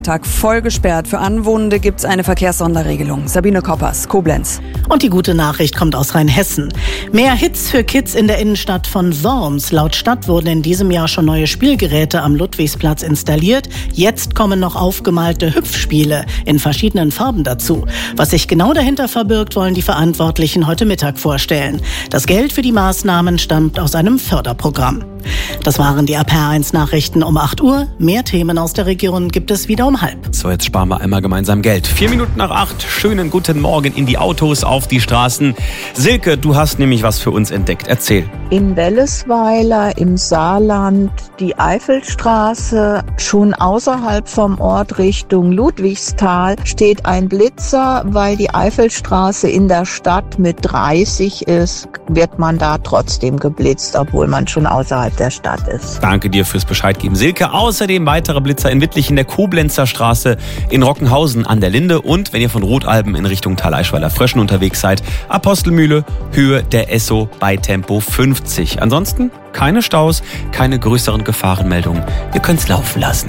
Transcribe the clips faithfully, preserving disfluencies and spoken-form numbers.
Tag voll gesperrt. Für Anwohnende gibt es eine Verkehrssonderregelung. Sabine Koppers, Koblenz. Und die gute Nachricht kommt aus Rheinhessen. Mehr Hits für Kids in der Innenstadt von Worms. Laut Stadt wurden in diesem Jahr schon neue Spielgeräte am Ludwigsplatz installiert. Jetzt kommen noch aufgemalte Hüpfspiele in verschiedenen Farben dazu. Was sich genau dahinter verbirgt, wollen die Verantwortlichen heute Mittag vorstellen. Das Geld für die Maßnahmen stammt aus einem Förderprogramm. Das waren die A P R eins Nachrichten um acht Uhr. Mehr Themen aus der Region gibt es wieder um halb. So, jetzt sparen wir einmal gemeinsam Geld. Vier Minuten nach acht. Schönen guten Morgen in die Autos, auf die Straßen. Silke, du hast nämlich was für uns entdeckt. Erzähl. In Wellesweiler im Saarland die Eifelstraße, schon außerhalb vom Ort Richtung Ludwigsthal, steht ein Blitzer. Weil die Eifelstraße in der Stadt mit dreißig ist, wird man da trotzdem geblitzt, obwohl man schon außerhalb der Stadt ist. Danke dir fürs Bescheid geben, Silke. Außerdem weitere Blitzer in Wittlich in der Koblenzer Straße, in Rockenhausen an der Linde und wenn ihr von Rotalben in Richtung Thaleischweiler-Fröschen unterwegs seid, Apostelmühle, Höhe der Esso bei Tempo fünfzig. Ansonsten keine Staus, keine größeren Gefahrenmeldungen. Ihr könnt's laufen lassen.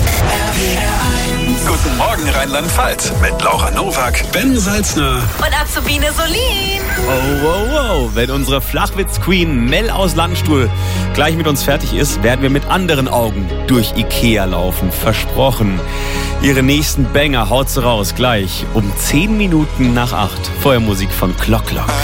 Guten Morgen Rheinland-Pfalz mit Laura Nowak, Ben Salzner und Azubine Solin. Oh, wow, wow. Wenn unsere Flachwitz-Queen Mel aus Landstuhl gleich mit uns fertig ist, werden wir mit anderen Augen durch Ikea laufen. Versprochen. Ihre nächsten Banger haut sie raus, gleich um zehn Minuten nach acht. Vorher Musik von Clock Clock.